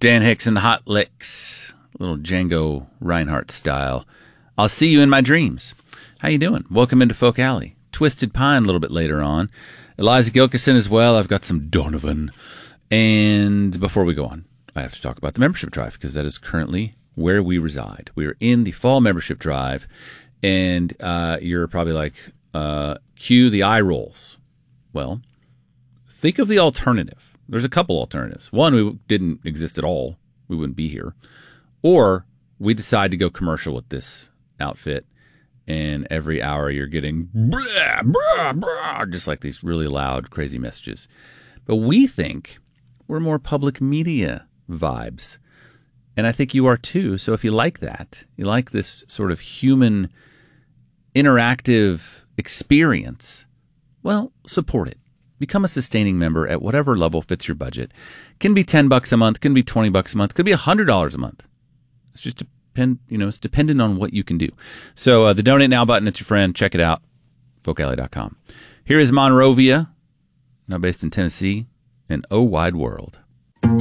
Dan Hicks and the Hot Licks, little Django Reinhardt style. I'll see you in my dreams. How you doing? Welcome into Folk Alley. Twisted Pine a little bit later on. Eliza Gilkison as well. I've got some Donovan. And before we go on, I have to talk about the membership drive because that is currently where we reside. We are in the fall membership drive, and you're probably like, cue the eye rolls. Well, think of the alternative. There's a couple alternatives. One, we didn't exist at all. We wouldn't be here. Or we decide to go commercial with this outfit, and every hour you're getting blah, blah, blah, just like these really loud, crazy messages. But we think we're more public media vibes. And I think you are too. So if you like that, you like this sort of human interactive experience, well, support it. Become a sustaining member at whatever level fits your budget. Can be $10 a month, can be $20 a month, could be $100 a month. It's just it's dependent on what you can do. So the Donate Now button, it's your friend. Check it out. folkalley.com. Here is Monrovia, now based in Tennessee, and Oh Wide World.